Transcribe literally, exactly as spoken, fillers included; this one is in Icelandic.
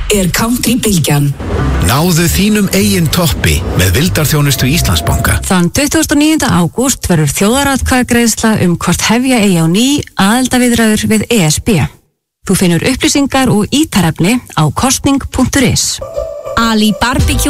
er Country Bylgjan. Náðu þínum eigin toppi með vildarþjónustu Íslandsbanka. Þann tuttugasta og níunda ágúst verður þjóðaratkvæðagreiðsla um hvort hefja eigi á ný aðildarviðræður við E S B. Þú finnur upplýsingar og ítarefni á kosning punktur is. Ali Barbecue